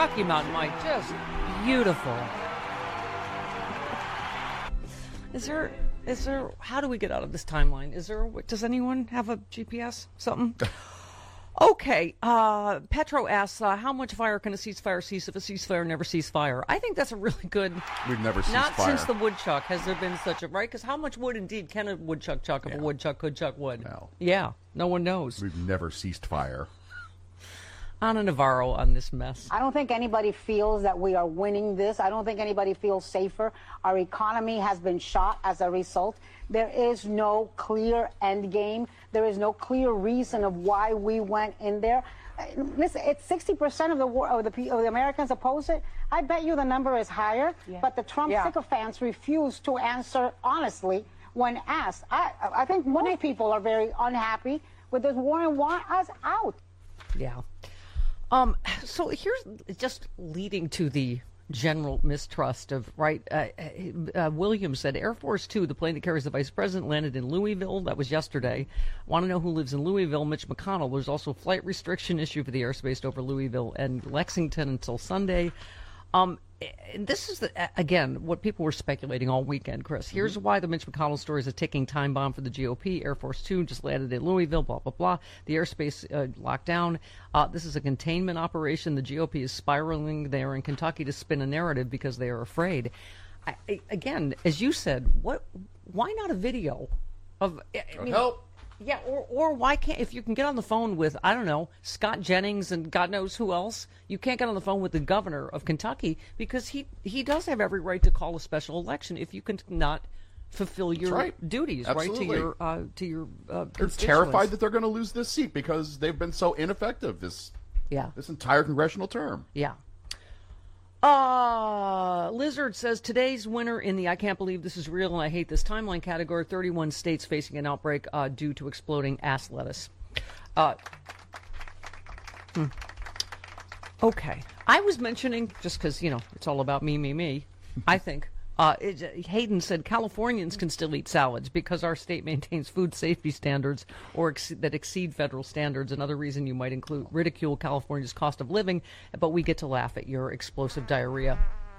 Rocky Mountain Mike. Just beautiful. Is there, how do we get out of this timeline? Does anyone have a GPS? Something? Okay, Petro asks, how much fire can a ceasefire cease if a ceasefire never cease fire? I think that's a really good... We've never ceased Not fire. since the woodchuck has there been such a... Right? Because how much wood, indeed, can a woodchuck chuck if a woodchuck could chuck wood? No. Yeah, no one knows. We've never ceased fire. Ana Navarro on this mess. I don't think anybody feels that we are winning this. I don't think anybody feels safer. Our economy has been shot as a result. There is no clear end game. There is no clear reason of why we went in there. Listen, it's 60% of the Americans oppose it. I bet you the number is higher, but the Trump sycophants refuse to answer honestly when asked. I think many people are very unhappy with this war and want us out. Yeah. So here's just leading to the general mistrust of, right, Williams said Air Force Two, the plane that carries the vice president, landed in Louisville. That was yesterday. Want to know who lives in Louisville? Mitch McConnell. There's also a flight restriction issue for the airspace over Louisville and Lexington until Sunday. This is, again, what people were speculating all weekend, Chris. Here's why the Mitch McConnell story is a ticking time bomb for the GOP. Air Force Two just landed in Louisville, blah, blah, blah. The airspace locked down. This is a containment operation. The GOP is spiraling there in Kentucky to spin a narrative because they are afraid. Again, as you said, why not a video of... Help! Yeah, or why can't, if you can get on the phone with, I don't know, Scott Jennings and God knows who else, you can't get on the phone with the governor of Kentucky because he does have every right to call a special election if you cannot fulfill your duties, Absolutely. right, to your They're terrified that they're going to lose this seat because they've been so ineffective this entire congressional term. Yeah. Lizard says today's winner in the I can't believe this is real and I hate this timeline category, 31 states facing an outbreak due to exploding ass lettuce. Okay. I was mentioning, just because, it's all about me, I think. Hayden said Californians can still eat salads because our state maintains food safety standards that exceed federal standards. Another reason you might ridicule California's cost of living, but we get to laugh at your explosive diarrhea.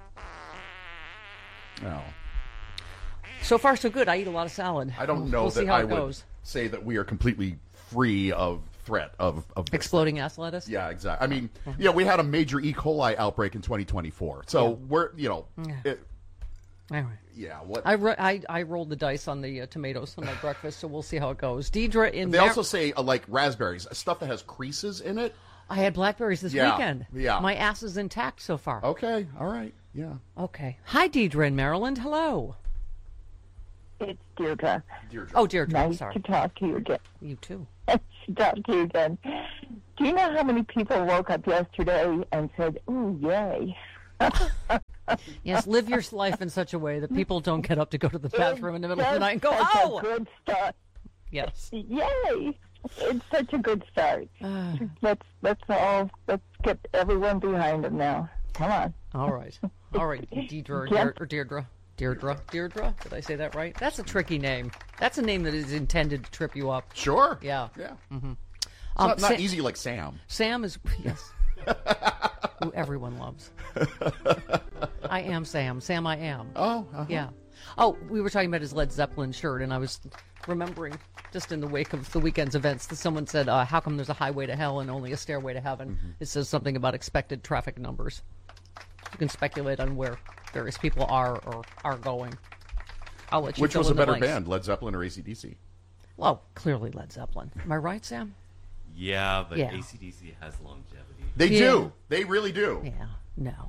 Oh. So far, so good. I eat a lot of salad. I don't know that I would say that we are completely free of threat of exploding ass lettuce. Yeah, exactly. I mean, we had a major E. coli outbreak in 2024. So we're, Anyway. Yeah, what? I rolled the dice on the tomatoes on my breakfast, so we'll see how it goes. Deidre They also say like raspberries, stuff that has creases in it. I had blackberries this weekend. Yeah, my ass is intact so far. Okay, all right, yeah. Okay. Hi, Deidre in Maryland. Hello. It's Deirdre. Oh, Deirdre. Nice sorry. to talk to you again. You too. Nice to talk to you again. Do you know how many people woke up yesterday and said, "Ooh, yay"? Yes, live your life in such a way that people don't get up to go to the bathroom in the middle of the night and go, "Oh, good start." Yes. Yay! It's such a good start. Let's get everyone behind him now. Come on. All right, Deidre or Deirdre. Deirdre? Did I say that right? That's a tricky name. That's a name that is intended to trip you up. Sure. Yeah. Mm-hmm. It's not easy like Sam. Sam is, yes. Who everyone loves. I am Sam. Sam, I am. Oh, yeah. Oh, we were talking about his Led Zeppelin shirt, and I was remembering, just in the wake of the weekend's events, that someone said, how come there's a highway to hell and only a stairway to heaven? Mm-hmm. It says something about expected traffic numbers. You can speculate on where various people are or are going. I'll let you Which fill was in a the better blanks. band, Led Zeppelin or AC/DC? Well, clearly Led Zeppelin. Am I right, Sam? Yeah, but AC/DC has longevity. They do. They really do. Yeah. No.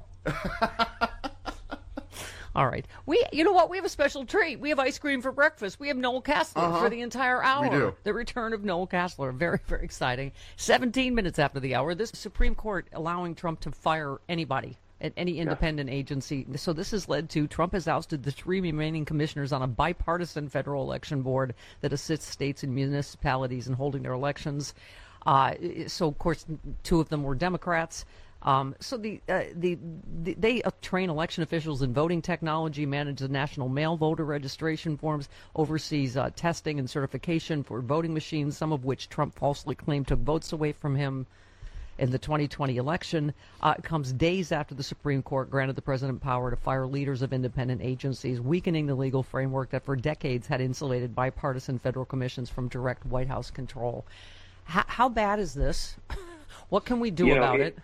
All right. You know what? We have a special treat. We have ice cream for breakfast. We have Noel Castler for the entire hour. We do. The return of Noel Castler. Very, very exciting. 17 minutes after the hour, this Supreme Court allowing Trump to fire anybody at any independent agency. So this has led to Trump has ousted the 3 remaining commissioners on a bipartisan federal election board that assists states and municipalities in holding their elections. So, of course, 2 of them were Democrats. So they train election officials in voting technology, manage the national mail voter registration forms, oversees testing and certification for voting machines, some of which Trump falsely claimed took votes away from him. in the 2020 election. It comes days after the Supreme Court granted the president power to fire leaders of independent agencies, weakening the legal framework that for decades had insulated bipartisan federal commissions from direct White House control. How bad is this? What can we do about it?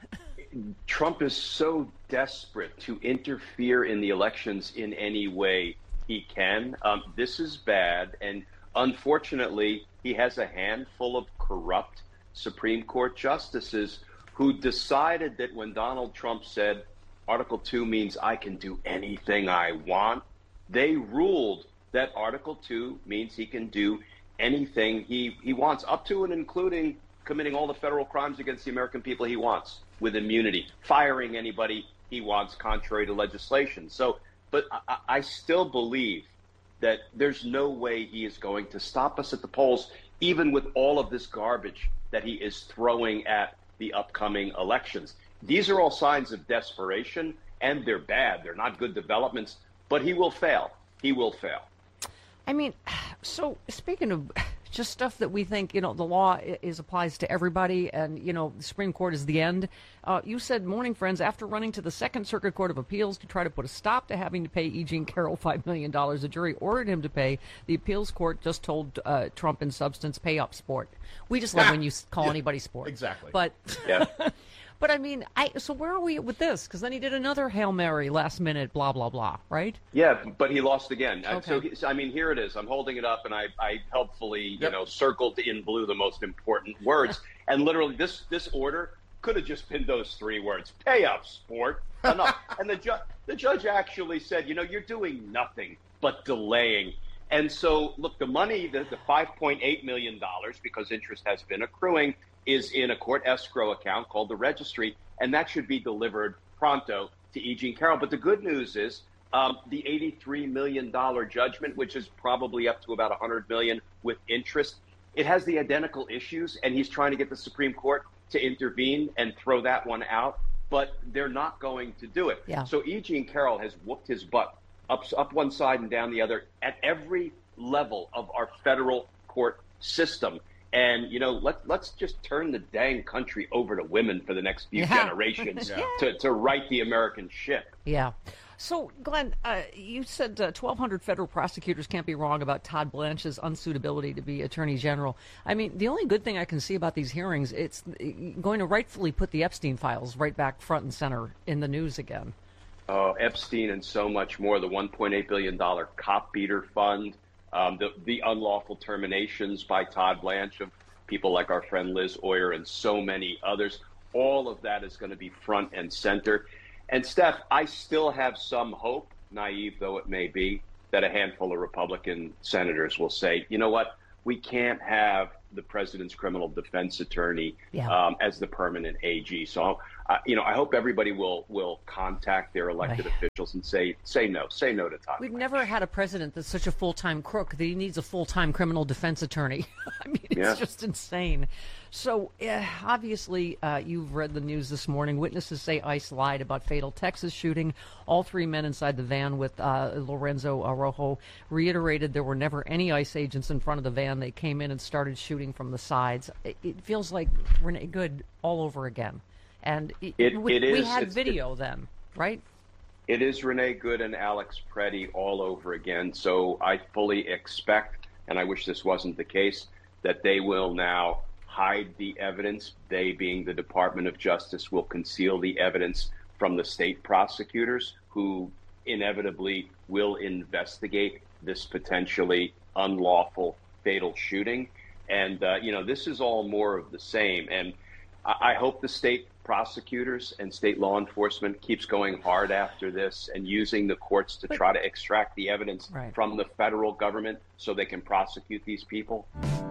Trump is so desperate to interfere in the elections in any way he can. This is bad, and unfortunately, he has a handful of corrupt Supreme Court justices who decided that when Donald Trump said Article 2 means I can do anything I want, they ruled that Article 2 means he can do anything he wants, up to and including committing all the federal crimes against the American people he wants with immunity, firing anybody he wants contrary to legislation. So, but I still believe that there's no way he is going to stop us at the polls, even with all of this garbage that he is throwing at the upcoming elections. These are all signs of desperation, and they're bad. They're not good developments, but he will fail. He will fail. I mean, so speaking of just stuff that we think, the law applies to everybody and, the Supreme Court is the end. You said, morning, friends, after running to the Second Circuit Court of Appeals to try to put a stop to having to pay E. Jean Carroll $5 million, a jury ordered him to pay. The appeals court just told Trump in substance, pay up, sport. We just love when you call anybody sport. Exactly. But But I mean, so where are we with this? Because then he did another Hail Mary last minute, blah, blah, blah, right? Yeah, but he lost again. Okay. So, I mean, here it is. I'm holding it up, and I helpfully, circled in blue the most important words. And literally, this order could have just been those three words: pay up, sport. Enough. And the judge actually said, you're doing nothing but delaying. And so, look, the money, the $5.8 million, because interest has been accruing, is in a court escrow account called the registry, and that should be delivered pronto to E. Jean Carroll. But the good news is the $83 million judgment, which is probably up to about $100 million with interest, it has the identical issues, and he's trying to get the Supreme Court to intervene and throw that one out, but they're not going to do it. Yeah. So E. Jean Carroll has whooped his butt up one side and down the other at every level of our federal court system. And, let's just turn the dang country over to women for the next few generations to right the American ship. Yeah. So, Glenn, you said 1,200 federal prosecutors can't be wrong about Todd Blanche's unsuitability to be Attorney General. I mean, the only good thing I can see about these hearings, it's going to rightfully put the Epstein files right back front and center in the news again. Oh, Epstein and so much more, the $1.8 billion cop beater fund, the unlawful terminations by Todd Blanche of people like our friend Liz Oyer and so many others. All of that is going to be front and center. And Steph, I still have some hope, naive though it may be, that a handful of Republican senators will say, you know what, we can't have the president's criminal defense attorney as the permanent AG. So, I hope everybody will contact their elected officials and say no to Todd. We've never had a president that's such a full-time crook that he needs a full-time criminal defense attorney. I mean, it's just insane. So, obviously, you've read the news this morning. Witnesses say ICE lied about fatal Texas shooting. All three men inside the van with Lorenzo Araujo reiterated there were never any ICE agents in front of the van. They came in and started shooting from the sides. It feels like Renee Good all over again. And we had video then, right? It is Renee Good and Alex Preddy all over again. So I fully expect, and I wish this wasn't the case, that they will now hide the evidence. They, being the Department of Justice, will conceal the evidence from the state prosecutors, who inevitably will investigate this potentially unlawful fatal shooting. And, this is all more of the same. And I hope the state prosecutors and state law enforcement keeps going hard after this and using the courts to try to extract the evidence from the federal government so they can prosecute these people.